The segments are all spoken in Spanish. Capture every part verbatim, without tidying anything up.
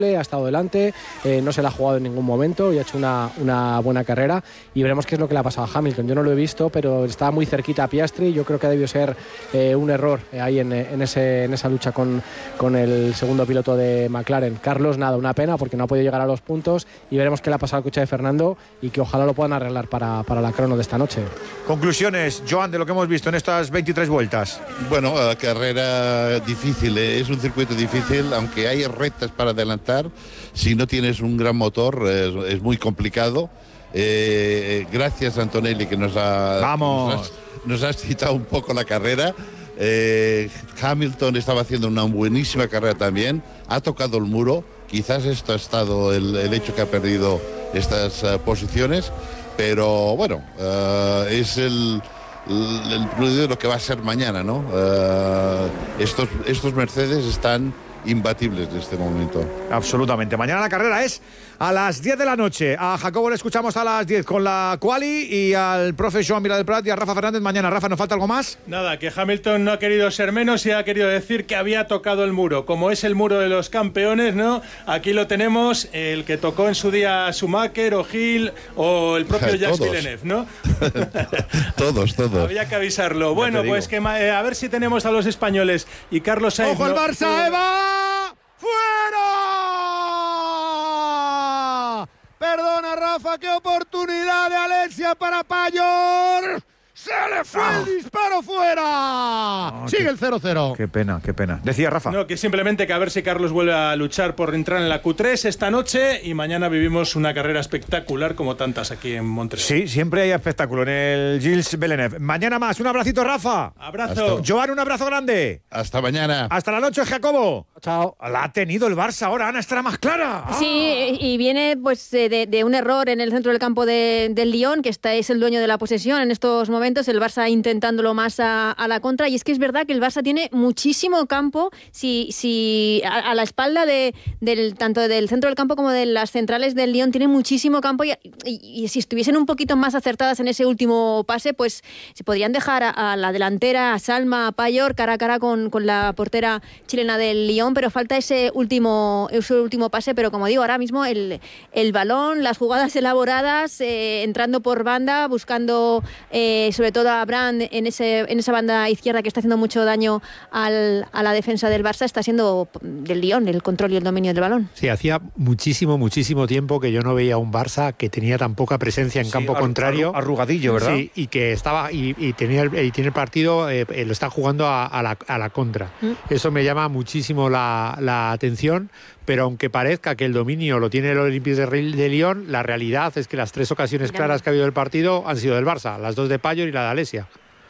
ha estado delante, eh, no se la ha jugado en ningún momento y ha hecho una, una buena carrera y veremos qué es lo que le ha pasado a Hamilton. Yo no lo he visto, pero estaba muy cerquita a Piastri y yo creo que ha debido ser eh, un error eh, ahí en, en, ese, en esa lucha con, con el segundo piloto de McLaren. Carlos, nada, una pena porque no ha podido llegar a los puntos y veremos qué le ha pasado al coche de Fernando y que ojalá lo puedan arreglar para, para la crono de esta noche. Conclusiones, Joan, de lo que hemos visto en estas veintitrés vueltas. Bueno, la carrera difícil, ¿eh? Es un circuito difícil, aunque hay rectas para adelantar. Si no tienes un gran motor es, es muy complicado. Eh, gracias Antonelli que nos ha, Vamos. nos, has, nos has citado un poco la carrera. Eh, Hamilton estaba haciendo una buenísima carrera también, ha tocado el muro, quizás esto ha estado el, el hecho que ha perdido estas uh, posiciones, pero bueno, uh, es el, el, el preludio de lo que va a ser mañana, ¿no? Uh, estos, estos Mercedes están imbatibles en este momento. Absolutamente. Mañana la carrera es a las diez de la noche. A Jacobo le escuchamos a las diez con la quali y al profe Joan Miró del Prat y a Rafa Fernández mañana. Rafa, ¿nos falta algo más? Nada, que Hamilton no ha querido ser menos y ha querido decir que había tocado el muro. Como es el muro de los campeones, ¿no? Aquí lo tenemos, el que tocó en su día Schumacher o Gil o el propio Jacques Villeneuve, ¿no? todos, todos. Había que avisarlo. Bueno, pues que eh, a ver si tenemos a los españoles y Carlos Sainz. ¡Ojo el Barça, no, Eva! ¡Fuera! Perdona, Rafa, qué oportunidad de Alexia para Payor. ¡Se le fue oh. el disparo fuera! Oh, Sigue qué, el cero cero. Qué pena, qué pena. Decía Rafa. No, que simplemente que a ver si Carlos vuelve a luchar por entrar en la Q tres esta noche y mañana vivimos una carrera espectacular como tantas aquí en Montreal. Sí, siempre hay espectáculo en el Gilles Villeneuve. Mañana más. Un abracito, Rafa. Abrazo. Hasta... Joan, un abrazo grande. Hasta mañana. Hasta la noche, Jacobo. Chao. La ha tenido el Barça ahora. Ana estará más clara. Sí, ah. y viene pues de, de un error en el centro del campo de, del Lyon, que está, es el dueño de la posesión en estos momentos. El Barça intentándolo más a, a la contra, y es que es verdad que el Barça tiene muchísimo campo si, si a, a la espalda de, del, tanto del centro del campo como de las centrales del Lyon, tiene muchísimo campo y, y, y si estuviesen un poquito más acertadas en ese último pase, pues se podrían dejar a, a la delantera, a Salma, a Payor, cara a cara con, con la portera chilena del Lyon, pero falta ese último, ese último pase. Pero como digo, ahora mismo el, el balón, las jugadas elaboradas, eh, entrando por banda, buscando eh, sobre todo a Brand en, ese, en esa banda izquierda que está haciendo mucho daño al, a la defensa del Barça, está siendo del Lyon el control y el dominio del balón. Sí, hacía muchísimo, muchísimo tiempo que yo no veía un Barça que tenía tan poca presencia en sí, campo ar, contrario. Arrugadillo, ¿verdad? Sí, y que estaba y, y, tenía el, y tiene el partido, eh, lo está jugando a, a, la, a la contra. ¿Mm? Eso me llama muchísimo la, la atención. Pero aunque parezca que el dominio lo tiene el Olympique de Lyon, la realidad es que las tres ocasiones claras que ha habido del partido han sido del Barça, las dos de Payor y la de Alessia.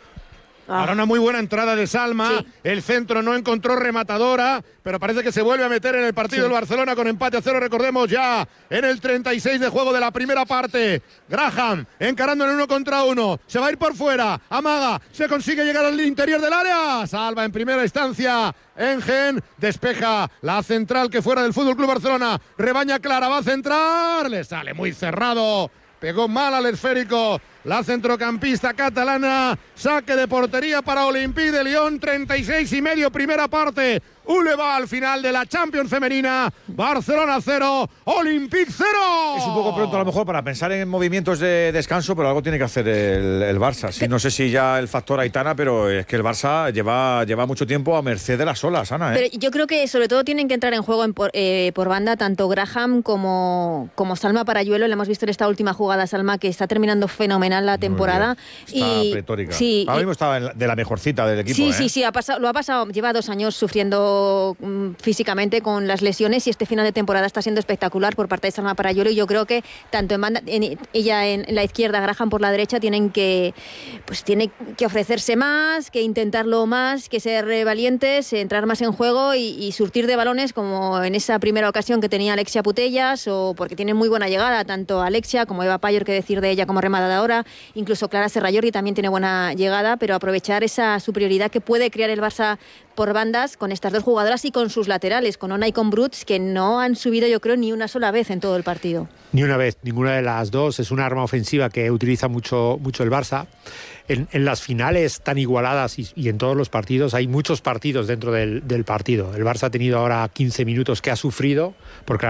Ah. Ahora una muy buena entrada de Salma, sí. El centro no encontró rematadora, pero parece que se vuelve a meter en el partido sí. del Barcelona con empate a cero, recordemos ya en el treinta y seis de juego de la primera parte. Graham encarando en el uno contra uno, se va a ir por fuera, amaga, se consigue llegar al interior del área, salva en primera instancia Engen, despeja la central que fuera del F C Barcelona, rebaña clara, va a centrar, le sale muy cerrado, pegó mal al esférico la centrocampista catalana. Saque de portería para Olympique de Lyon, treinta y seis y medio primera parte. Uleva al final de la Champions femenina. Barcelona cero, Olympique cero. Es un poco pronto a lo mejor para pensar en movimientos de descanso, pero algo tiene que hacer el, el Barça. Sí, no sé si ya el factor Aitana, pero es que el Barça lleva, lleva mucho tiempo a merced de las olas, Ana, ¿eh? Pero yo creo que sobre todo tienen que entrar en juego en por, eh, por banda tanto Graham como, como Salma Parayuelo. Le hemos visto en esta última jugada Salma, que está terminando fenomenal la temporada. Está y pletórica. Sí, ahora y, mismo está de la mejorcita del equipo. Sí, ¿eh? sí, sí, ha pasado, lo ha pasado, lleva dos años sufriendo um, físicamente con las lesiones, y este final de temporada está siendo espectacular por parte de Salma Parayuelo, y yo creo que tanto en banda, en, ella en la izquierda, Graham por la derecha, tienen que pues tiene que ofrecerse más, que intentarlo más, que ser valientes, entrar más en juego y, y surtir de balones, como en esa primera ocasión que tenía Alexia Putellas, o porque tiene muy buena llegada tanto Alexia como Eva Payor, que decir de ella como rematadora, incluso Clara Serrallori también tiene buena llegada, pero aprovechar esa superioridad que puede crear el Barça por bandas con estas dos jugadoras y con sus laterales, con Ona y con Bruts, que no han subido, yo creo, ni una sola vez en todo el partido. Ni una vez, ninguna de las dos. Es una arma ofensiva que utiliza mucho, mucho el Barça. En, en las finales tan igualadas y, y en todos los partidos, hay muchos partidos dentro del, del partido. El Barça ha tenido ahora quince minutos que ha sufrido, porque